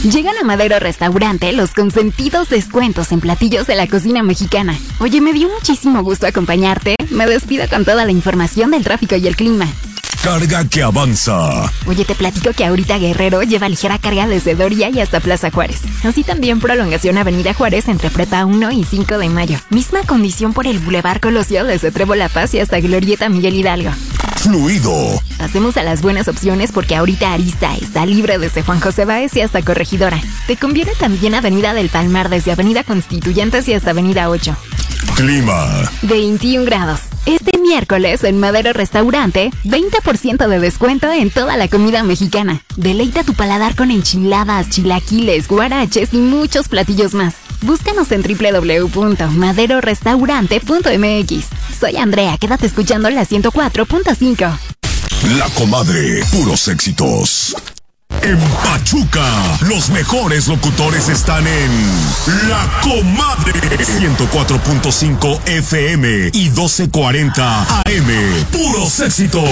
Llegan a Madero Restaurante los consentidos descuentos en platillos de la cocina mexicana. Oye, me dio muchísimo gusto acompañarte. Me despido con toda la información del tráfico y el clima. Carga que avanza. Oye, te platico que ahorita Guerrero lleva ligera carga desde Doria y hasta Plaza Juárez. Así también prolongación Avenida Juárez entre Prepa 1 y 5 de Mayo. Misma condición por el Boulevard Colosio desde Trevo La Paz y hasta Glorieta Miguel Hidalgo. Fluido. Pasemos a las buenas opciones porque ahorita Arista está libre desde Juan José Báez y hasta Corregidora. Te conviene también Avenida del Palmar desde Avenida Constituyentes y hasta Avenida 8. Clima. 21 grados. Este miércoles en Madero Restaurante, 20% de descuento en toda la comida mexicana. Deleita tu paladar con enchiladas, chilaquiles, guaraches y muchos platillos más. Búscanos en www.maderorestaurante.mx. Soy Andrea, quédate escuchando la 104.5. La Comadre, puros éxitos. En Pachuca, los mejores locutores están en La Comadre 104.5 FM y 1240 AM. Puros éxitos.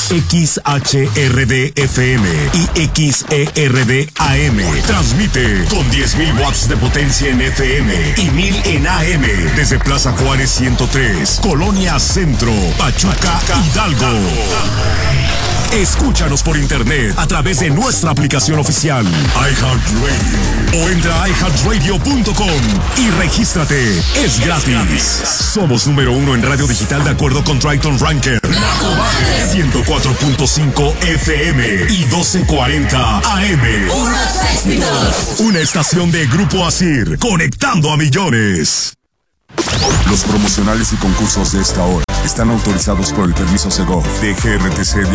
XHRD FM y XERD AM. Transmite con 10,000 watts de potencia en FM y 1000 en AM desde Plaza Juárez 103, Colonia Centro, Pachuca, Hidalgo. Escúchanos por internet a través de nuestra aplicación oficial iHeartRadio o entra a iHeartRadio.com y regístrate. Es gratis. Somos número 1 en radio digital de acuerdo con Triton Ranker. 104.5 FM y 1240 AM. Una estación de Grupo Asir conectando a millones. Los promocionales y concursos de esta hora están autorizados por el permiso Segov de GRTC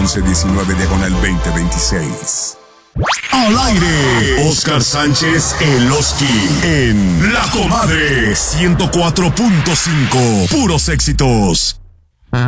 /1119/2026. Al aire, Oscar Sánchez El Oski en La Comadre 104.5. Puros éxitos.